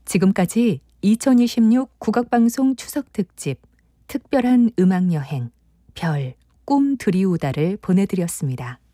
지금까지 2026 국악방송 추석특집 특별한 음악여행 별, 꿈 드리우다를 보내드렸습니다.